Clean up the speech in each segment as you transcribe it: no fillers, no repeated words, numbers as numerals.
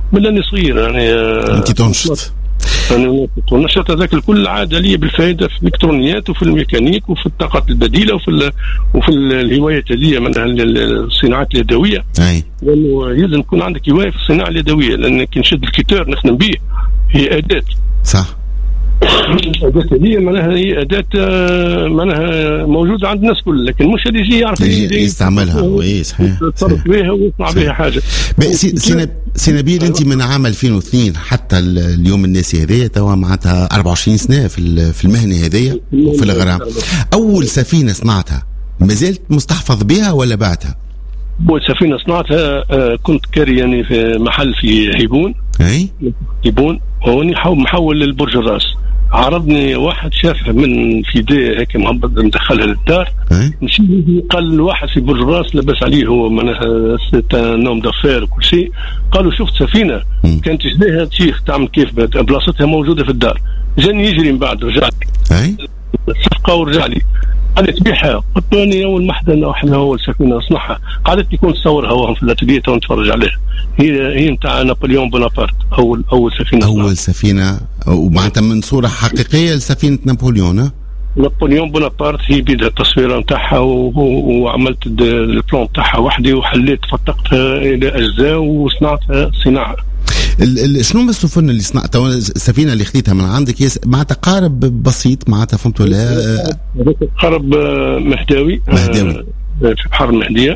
من أني صغير يعني. أنت تنشط؟ أنا النشاط هذاك الكل عاد لي بالفائدة في الإلكترونيات وفي الميكانيك وفي الطاقات البديلة وفي الهوايات هذه من الصناعات اليدوية. لأنه يلزم يكون عندك هواية في الصناعة اليدوية، لأن كي نشد الكيتور نخدم به هي أداة. صح. الأداة هذه معناها هي أداة معناها موجودة عند الناس كل، لكن مش اللي يجي يعرف يستعملها. وي صحيح. يتصرف بها ويصنع بها حاجة. سي نبيل، أنت من عام 2002 حتى اليوم الناسي هذية توا معناتها 24 سنة في المهنة هذية وفي الغرام. أول سفينة صنعتها مازلت مستحفظ بها ولا بعتها؟ أول سفينة صنعتها كنت كاري يعني في محل في هيبون. هيبون وهوني محول للبرج الراس. عرضني واحد شافها من في دي هيك مهبط مدخلها للدار. مشي قال واحد في برج الراس لبس عليه هو معناها نوم دافير وكل شيء. قالوا شفت سفينة كانت تشبهها تشيخ تعمل كيف بلاصتها موجودة في الدار. جاني يجري من بعد رجع الصفقة ورجع لي قال لي تبيعها. قلت له أنا أول محدة احنا أول سفينة أصنعها. قالت لي كون تصورها وهم في الأتلية ونتفرج عليها. هي نتاع نابليون بونابرت أول سفينة. أول سفينة ومعناتها من صورة حقيقية لسفينة نابليون. نابليون بونابرت هي بيدها التصوير نتاعها وعملت البلان نتاعها وحدي وحليت فتقتها إلى أجزاء وصنعتها صناعة. شنو من السفن اللي صنعتها؟ السفينة اللي خديتها من عندك معناتها قارب بسيط معناتها فهمت ولا؟ قارب مهداوي في بحر المهدية.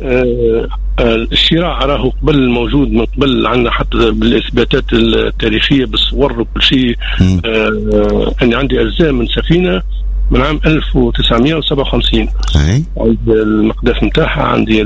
الشراع راه قبل موجود من قبل عندنا حتى بالإثباتات التاريخية بالصور وكل شيء. أنا عندي أجزاء من سفينة من عام 1957. عندي المقداف نتاعها، عندي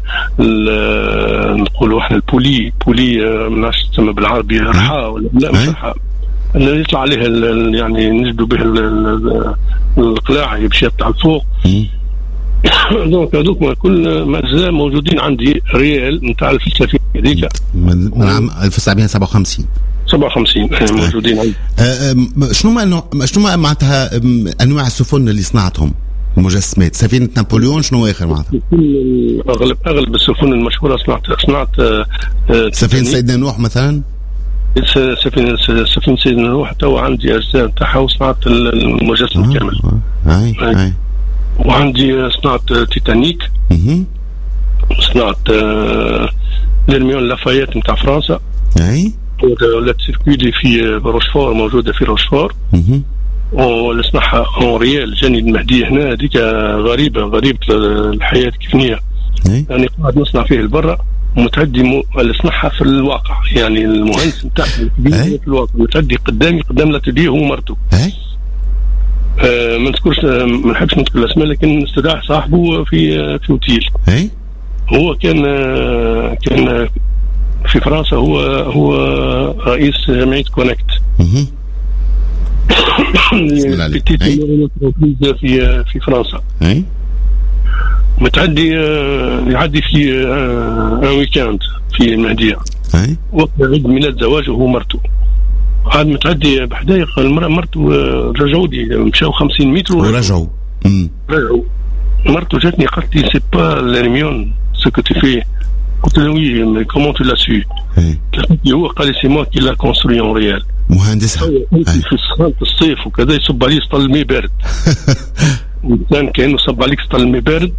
نقولوا احنا البولي ما تسمى بالعربي رحاء ولا لا مش رحاء اللي يطلع عليها يعني نجدوا به القلاع باش يطلع الفوق. دونك هذوك كل مجزاء موجودين عندي ريال نتاع الفلسفه هذيك من عام 1957 موجودين عندي. شنو معناتها انواع السفن اللي صنعتهم المجسمات؟ سفينة نابليون شنو اخر معناتها؟ اغلب السفن المشهوره صنعت سفينة سيدنا نوح مثلا. سفينة سيدنا نوح تو عندي اجزاء نتاعها وصنعت المجسم كامل. وعندي صنعت تيتانيك. صنعت ليرميون لافايت نتاع فرنسا. ولا سيركويدي في روشفور موجودة في روشفور. واللي صنعها اون ريال جاني المهدية هنا هذيك غريبة الحياة كيفنية. يعني قاعد نصنع فيه البرة متعدي اللي صنعها في الواقع، يعني المهندس نتاعها في الواقع متعدي قدام لا تبيه هو مرته. ما نحبش نذكر الاسماء، لكن استدعى صاحبه في اوتيل. هو كان في فرنسا، هو رئيس جمعية كونكت في فرنسا. متعدي يعدي في ان ويكاند في المهدية وقت عيد ميلاد زواجه هو مرته. عاد متعدي بحدايق المرأة مرته رجعوا لي مشاو 50 متر ورجعوا. مرته جاتني قالت لي سي با ليرميون سو كو تي في. قلت له وي مي كومون تو لا سو. هو قال لي سي موا كي لا كونستروي اون ريال. مهندسها في الصيف وكذا يصب عليه سطل الماء بارد. كان كانه صب عليك سطل الماء بارد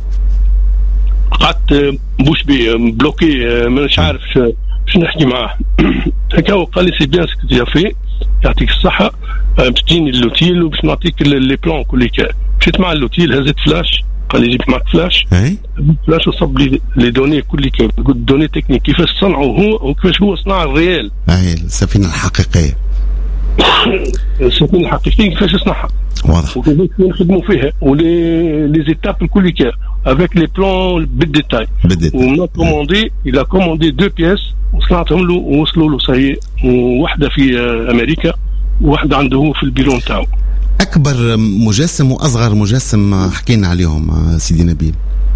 قعدت بوش بي بلوكي مش عارف باش نحكي معاه. هكا هو قال لي سي بيان سكو تي في يعطيك الصحة باش تجيني اللوتيل وباش نعطيك لي بلان كليكا. مشيت مع اللوتيل هزيت فلاش قال لي جيب معك فلاش. فلاش وصب لي لي دوني كليكا دوني تكنيك كيفاش صنعوا هو وكيفاش هو صنع الريال. السفينة الحقيقية. السفينة الحقيقية كيفاش يصنعها واضح وكيفاش نخدموا فيها ولي زيتاب الكليكا افيك لي بلان بالديتاي. وما كوموندي الى كوموندي 2 بياس وصنعتهم له ووصلوا له صحيح، وواحدة في أمريكا وواحدة عنده هو في البيرو نتاعو. أكبر مجسم وأصغر مجسم حكينا عليهم سيدي نبيل.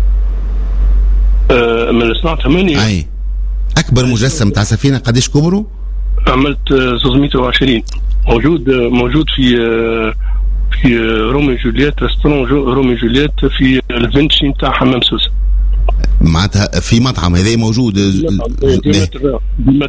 من اللي صنعتها مني أكبر مجسم تاع سفينة قديش كبره؟ عملت 620 موجود في رومي جولييت ريستوران رومي جولييت في الفينشي نتاع حمام سوسة. معناتها في مطعم هذا موجود